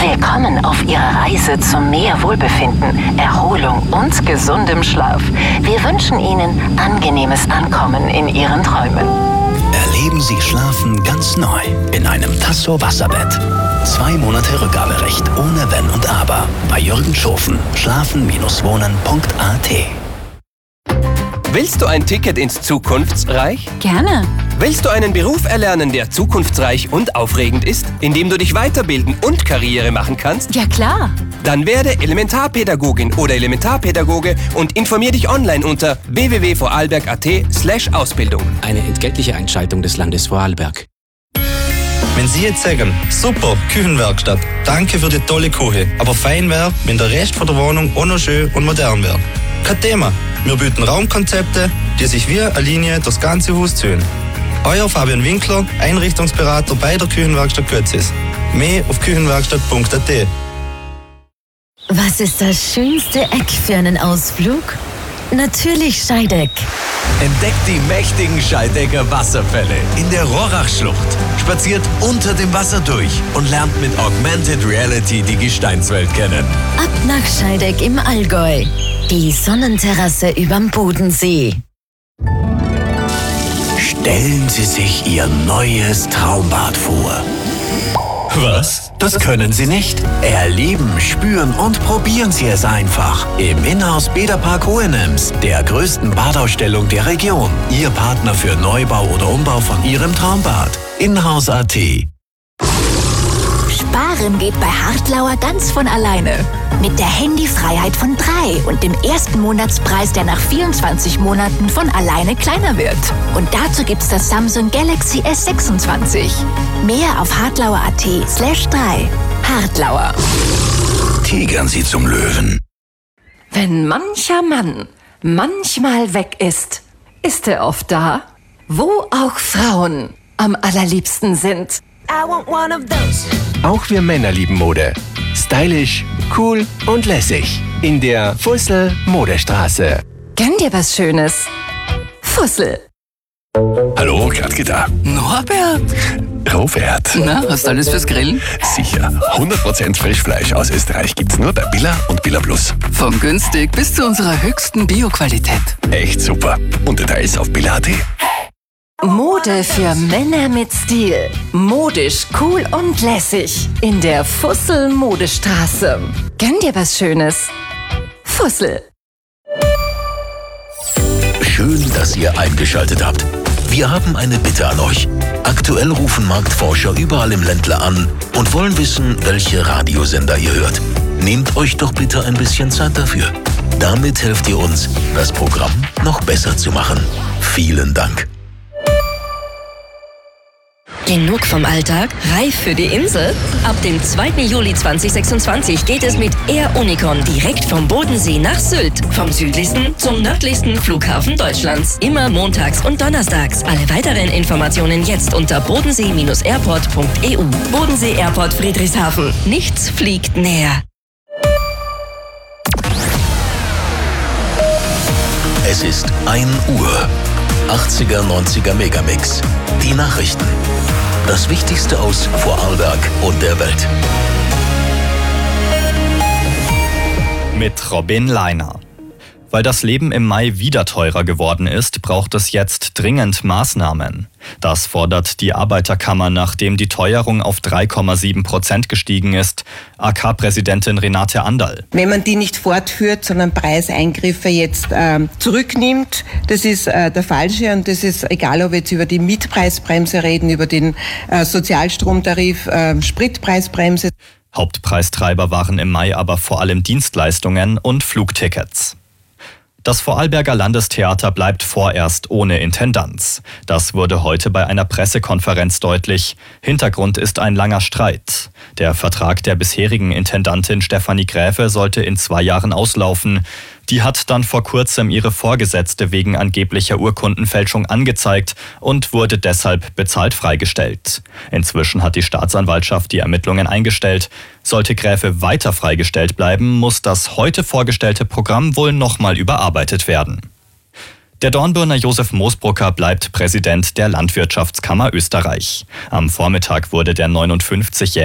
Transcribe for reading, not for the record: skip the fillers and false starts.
Willkommen auf Ihrer Reise zu mehr Wohlbefinden, Erholung und gesundem Schlaf. Wir wünschen Ihnen angenehmes Ankommen in Ihren Träumen. Erleben Sie Schlafen ganz neu in einem Tasso Wasserbett. 2 Monate Rückgaberecht ohne Wenn und Aber. Bei Jürgen Schofen. Schlafen-wohnen.at. Willst du ein Ticket ins Zukunftsreich? Gerne. Willst du einen Beruf erlernen, der zukunftsreich und aufregend ist, in dem du dich weiterbilden und Karriere machen kannst? Ja, klar. Dann werde Elementarpädagogin oder Elementarpädagoge und informier dich online unter www.vorarlberg.at/Ausbildung. Eine entgeltliche Einschaltung des Landes Vorarlberg. Wenn Sie jetzt sagen, super, Küchenwerkstatt, danke für die tolle Küche, aber fein wäre, wenn der Rest von der Wohnung auch noch schön und modern wäre. Kein Thema, wir bieten Raumkonzepte, die sich wie eine Linie durchs ganze Haus ziehen. Euer Fabian Winkler, Einrichtungsberater bei der Küchenwerkstatt Götzis. Mehr auf küchenwerkstatt.at. Was ist das schönste Eck für einen Ausflug? Natürlich Scheideck. Entdeckt die mächtigen Scheidecker Wasserfälle in der Rohrachschlucht. Spaziert unter dem Wasser durch und lernt mit Augmented Reality die Gesteinswelt kennen. Ab nach Scheideck im Allgäu. Die Sonnenterrasse überm Bodensee. Stellen Sie sich Ihr neues Traumbad vor. Was? Das können Sie nicht. Erleben, spüren und probieren Sie es einfach. Im Inhouse Bäderpark Hohenems, der größten Badausstellung der Region. Ihr Partner für Neubau oder Umbau von Ihrem Traumbad. Inhouse.at. Sparen geht bei Hartlauer ganz von alleine. Mit der Handyfreiheit von 3 und dem ersten Monatspreis, der nach 24 Monaten von alleine kleiner wird. Und dazu gibt's das Samsung Galaxy S26. Mehr auf hartlauer.at/3. Hartlauer. Tigern Sie zum Löwen. Wenn mancher Mann manchmal weg ist, ist er oft da, wo auch Frauen am allerliebsten sind. Auch wir Männer lieben Mode. Stylisch, cool und lässig. In der Fussel Modestraße. Gönn dir was Schönes. Fussel. Hallo, Gradke da. Norbert? Robert. Na, hast du alles fürs Grillen? Sicher. 100% Frischfleisch aus Österreich gibt's nur bei Billa und Billa Plus. Von günstig bis zu unserer höchsten Bio-Qualität. Echt super. Und Details auf Billa.at. Mode für Männer mit Stil. Modisch, cool und lässig. In der Fussel Modestraße. Gönn dir was Schönes. Fussel. Schön, dass ihr eingeschaltet habt. Wir haben eine Bitte an euch. Aktuell rufen Marktforscher überall im Ländler an und wollen wissen, welche Radiosender ihr hört. Nehmt euch doch bitte ein bisschen Zeit dafür. Damit helft ihr uns, das Programm noch besser zu machen. Vielen Dank. Genug vom Alltag? Reif für die Insel? Ab dem 2. Juli 2026 geht es mit Air Unicon direkt vom Bodensee nach Sylt. Vom südlichsten zum nördlichsten Flughafen Deutschlands. Immer montags und donnerstags. Alle weiteren Informationen jetzt unter bodensee-airport.eu. Bodensee Airport Friedrichshafen. Nichts fliegt näher. Es ist 1 Uhr. 80er, 90er Megamix. Die Nachrichten. Das Wichtigste aus Vorarlberg und der Welt. Mit Robin Leiner. Weil das Leben im Mai wieder teurer geworden ist, braucht es jetzt dringend Maßnahmen. Das fordert die Arbeiterkammer, nachdem die Teuerung auf 3,7% gestiegen ist. AK-Präsidentin Renate Anderl. Wenn man die nicht fortführt, sondern Preiseingriffe jetzt zurücknimmt, das ist der falsche, und das ist egal, ob wir jetzt über die Mietpreisbremse reden, über den Sozialstromtarif, Spritpreisbremse. Hauptpreistreiber waren im Mai aber vor allem Dienstleistungen und Flugtickets. Das Vorarlberger Landestheater bleibt vorerst ohne Intendanz. Das wurde heute bei einer Pressekonferenz deutlich. Hintergrund ist ein langer Streit. Der Vertrag der bisherigen Intendantin Stefanie Gräfe sollte in 2 Jahren auslaufen. Die hat dann vor kurzem ihre Vorgesetzte wegen angeblicher Urkundenfälschung angezeigt und wurde deshalb bezahlt freigestellt. Inzwischen hat die Staatsanwaltschaft die Ermittlungen eingestellt. Sollte Gräfe weiter freigestellt bleiben, muss das heute vorgestellte Programm wohl nochmal überarbeitet werden. Der Dornbirner Josef Moosbrucker bleibt Präsident der Landwirtschaftskammer Österreich. Am Vormittag wurde der 59-jährige